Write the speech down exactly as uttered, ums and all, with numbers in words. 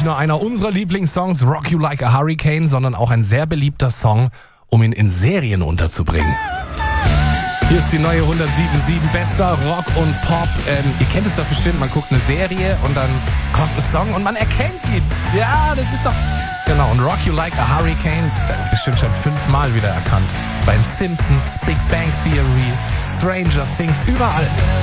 nur einer unserer Lieblingssongs, Rock You Like a Hurricane, sondern auch ein sehr beliebter Song, um ihn in Serien unterzubringen. Hier ist die neue hundertsieben Komma sieben bester Rock und Pop. Ähm, ihr kennt es doch bestimmt, man guckt eine Serie und dann kommt ein Song und man erkennt ihn. Ja, das ist doch... Genau, und Rock You Like a Hurricane, bestimmt schon fünfmal wieder erkannt. Bei den Simpsons, Big Bang Theory, Stranger Things, überall.